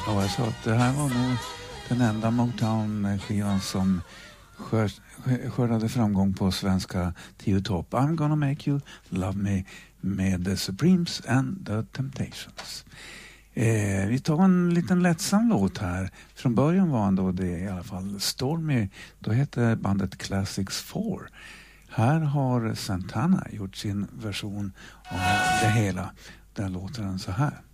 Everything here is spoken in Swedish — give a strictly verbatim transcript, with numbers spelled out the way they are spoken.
Ja, jag sa att det här var nog den enda Motown-skivan som skör, skördade framgång på svenska tio topp. I'm gonna make you love me med The Supremes and the Temptations. Eh, vi tar en liten lättsam låt här. Från början var ändå det i alla fall Stormy. Då hette bandet Classics four. Här har Santana gjort sin version av det hela. Där låter den så här.